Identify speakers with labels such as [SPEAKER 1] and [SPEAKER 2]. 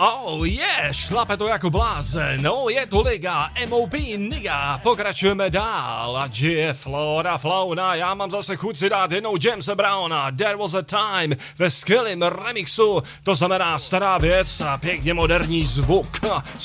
[SPEAKER 1] Oh yeah, šlape to jako blázen, no je to liga, MOB Niga, pokračujeme dál, ať je Flora Flauna, já mám zase chuť si dát jednou Jamesa Browna, There Was a Time, ve skvělém remixu, to znamená stará věc a pěkně moderní zvuk.